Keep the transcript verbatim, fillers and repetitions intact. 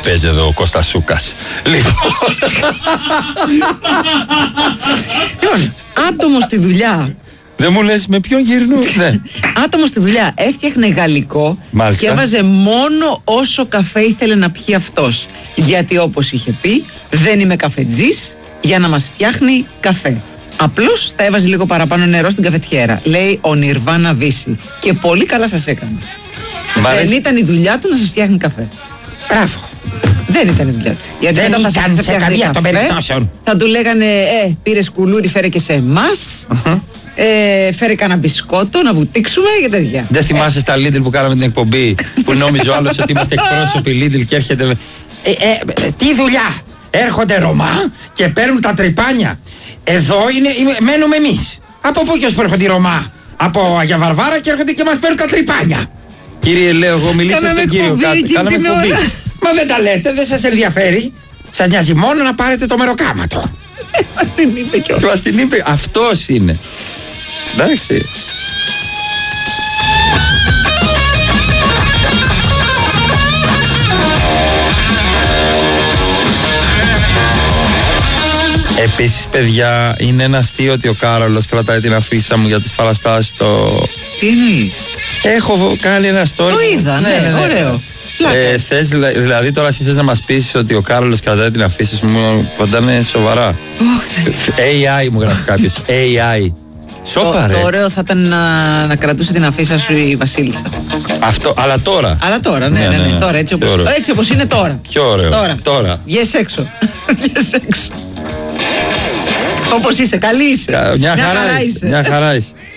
παίζει εδώ ο Κώστας Σούκας. Λοιπόν, άτομο στη δουλειά. δεν μου λες με ποιον γυρνούν. Ναι. Άτομο στη δουλειά έφτιαχνε γαλλικό. Μάλιστα. Και έβαζε μόνο όσο καφέ ήθελε να πιει αυτός. Γιατί όπως είχε πει, δεν είμαι καφετζής για να μας φτιάχνει καφέ. Απλώς θα έβαζε λίγο παραπάνω νερό στην καφετιέρα. Λέει ο Νιρβάνα Βύση. Και πολύ καλά σας έκανε. Δεν ήταν η δουλειά του να σας φτιάχνει καφέ. Μπράβο. Δεν ήταν η δουλειά του. Γιατί δεν όταν ήταν θα σας σε φτιάχνει καμία των καφέ, περιπτώσεων. θα του λέγανε Ε, πήρες κουλούρι, φέρε και σε εμάς. Uh-huh. Ε, φέρε κανένα μπισκότο να βουτήξουμε και τέτοια. Δεν θυμάσαι στα Lidl που κάναμε την εκπομπή που νόμιζε ο άλλος ότι είμαστε εκπρόσωποι Lidl και έρχεται. Ε, ε, τι δουλειά! Έρχονται Ρωμά και παίρνουν τα τρυπάνια. Εδώ είναι, είναι, μένουμε εμείς. Από πού και ως έρχονται οι Ρωμά? Από Αγία Βαρβάρα και έρχονται και μας παίρνουν τα τρυπάνια. Κύριε, λέω εγώ, μιλήστε στον κύριο κάτι. Κάναμε εκπομπή. Μα δεν τα λέτε, δεν σας ενδιαφέρει. Σας νοιάζει μόνο να πάρετε το μεροκάματο. Μας την είπε κιόλας. Μας την είπε, αυτός είναι. Εντάξει. Επίσης, παιδιά, είναι ένα αστείο ότι ο Κάρολος κρατάει την αφίσα μου για τις παραστάσεις στο... Τι εννοείς? Έχω κάνει ένα story. Το είδα, ναι, ναι, ναι, ωραίο. Ε, θες, δηλαδή τώρα εσύ θες να μας πείσεις ότι ο Κάρολος κρατάει την αφίσα μου, πάντα είναι σοβαρά. έι άι μου γράφει κάποιος. έι άι. Σόπα, ρε. Το ωραίο θα ήταν να, να κρατούσε την αφίσα σου η Βασίλισσα. Αυτό, αλλά τώρα. Αλλά τώρα, ναι, ναι, ναι, ναι, ναι. Τώρα, έτσι όπως, έτσι όπως είναι τώρα. Πιο ωραίο. Τώρα. Τώρα. Βγες έξω. Βγες έξω. Όπως είσαι, καλή είσαι. Μια, μια χαρά, χαρά είσαι. Μια χαρά είσαι.